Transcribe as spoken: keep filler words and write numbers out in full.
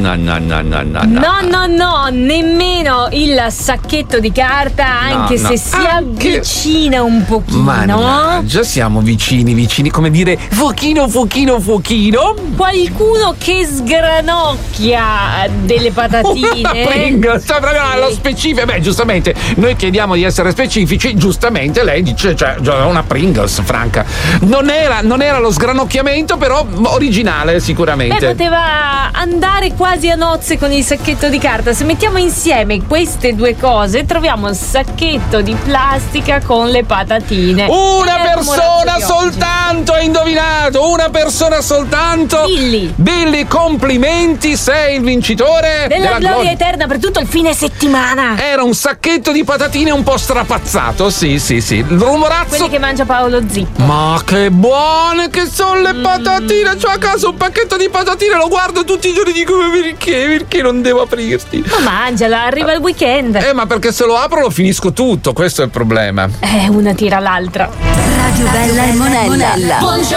no, no, no, no, no. No, no, no, nemmeno il sacchetto di carta, anche no, se no. si Anche... avvicina un pochino. Ma già siamo vicini, vicini, come dire fuochino, fuochino, fuochino. Qualcuno che sgranocchia delle patatine. Pringles, cioè proprio allo specifico. Beh, giustamente, noi chiediamo di essere specifici, giustamente lei dice, cioè, una Pringles, Franca. Non era, non era lo sgranocchiamento, però originale sicuramente. Beh, poteva andare quasi a nozze con il sacchetto di carta. Se mettiamo insieme queste due cose, troviamo il sacchetto di plastica con le patatine. Una persona soltanto ha indovinato, una persona soltanto. Billy. Billy, complimenti, sei il vincitore della, della gloria gloria eterna per tutto il fine settimana. Era un sacchetto di patatine un po' strapazzato, sì, sì, sì. Il rumorazzo. Quelli che mangia Paolo Zippo. Ma che buone che sono le patatine! C'ho a casa un pacchetto di patatine, lo guardo tutti i giorni e dico perché? Perché non devo aprirti? Ma mangiala, arriva il weekend. Eh, ma perché se lo apro lo finisco tutto, questo è il problema. Eh, una tira l'altra. Radio Bella e Monella. Buongiorno.